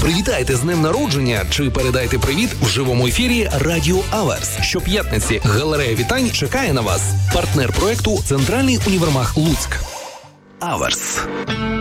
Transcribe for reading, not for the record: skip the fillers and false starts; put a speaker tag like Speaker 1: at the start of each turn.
Speaker 1: Привітайте з днем народження чи передайте привіт в живому ефірі Радіо Аверс. Щоп'ятниці галерея вітань чекає на вас. Партнер проекту «Центральний універмаг Луцьк». Аверс.